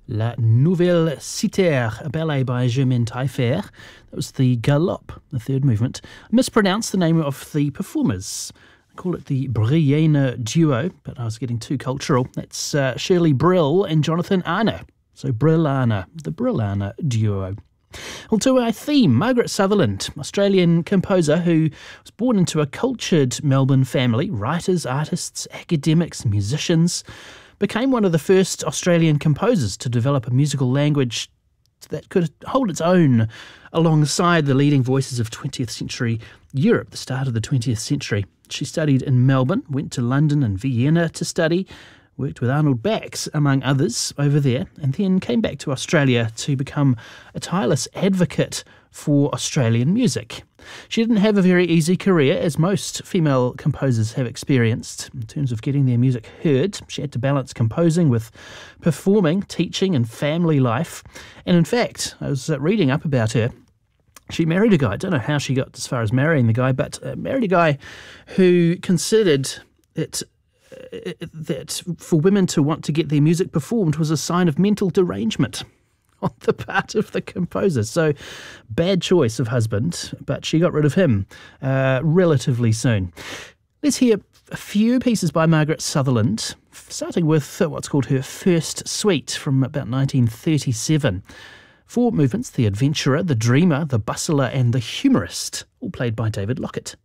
La Nouvelle Cité, a ballet by Germaine Taillefer. That was the Galope, the third movement. I mispronounced the name of the performers. I call it the Brienne Duo, but I was getting too cultural. That's Shirley Brill and Jonathan Arner. So Brill-Arner, the Brill-Arner Duo. Well, to our theme, Margaret Sutherland, Australian composer who was born into a cultured Melbourne family, writers, artists, academics, musicians, became one of the first Australian composers to develop a musical language that could hold its own alongside the leading voices of 20th century Europe, the start of the 20th century. She studied in Melbourne, went to London and Vienna to study, worked with Arnold Bax, among others, over there, and then came back to Australia to become a tireless advocate for Australian music. She didn't have a very easy career, as most female composers have experienced, in terms of getting their music heard. She had to balance composing with performing, teaching, and family life. And in fact, I was reading up about her. She married a guy, I don't know how she got as far as marrying the guy, but married a guy who considered it that for women to want to get their music performed was a sign of mental derangement on the part of the composer. So, bad choice of husband, but she got rid of him relatively soon. Let's hear a few pieces by Margaret Sutherland, starting with what's called her first suite from about 1937. 4 movements: the adventurer, the dreamer, the bustler, and the humorist, all played by David Lockett.